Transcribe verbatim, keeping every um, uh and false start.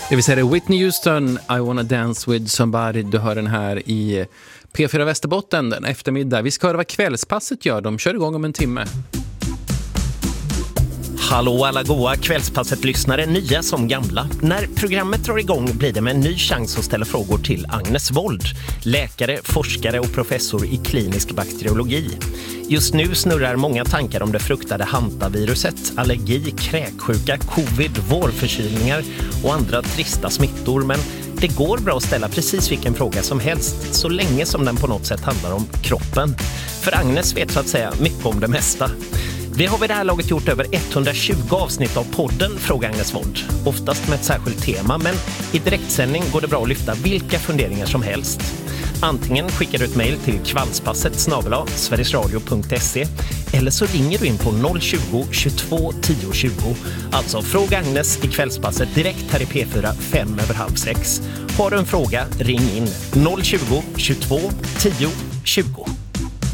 Det vill säga Whitney Houston, I wanna dance with somebody. Du hör den här i P fyra Västerbotten den eftermiddag. Vi ska höra vad kvällspasset gör. De kör igång om en timme. Hallå alla goa kvällspasset-lyssnare, nya som gamla. När programmet drar igång blir det med en ny chans att ställa frågor till Agnes Wold, läkare, forskare och professor i klinisk bakteriologi. Just nu snurrar många tankar om det fruktade hantaviruset, allergi, kräksjuka, covid, vårförkylningar och andra trista smittor. Men det går bra att ställa precis vilken fråga som helst, så länge som den på något sätt handlar om kroppen. För Agnes vet så att säga mycket om det mesta. Vi har vid det här laget gjort över etthundratjugo avsnitt av podden Fråga Agnes Wold. Oftast med ett särskilt tema, men i direktsändning går det bra att lyfta vilka funderingar som helst. Antingen skickar du ett mejl till kvällspasset snabel-a sverigesradio punkt se eller så ringer du in på noll tjugo, tjugotvå, tio, tjugo. Alltså Fråga Agnes i kvällspasset direkt här i P fyra fem över halv sex. Har du en fråga, ring in noll tjugo, tjugotvå, tio, tjugo.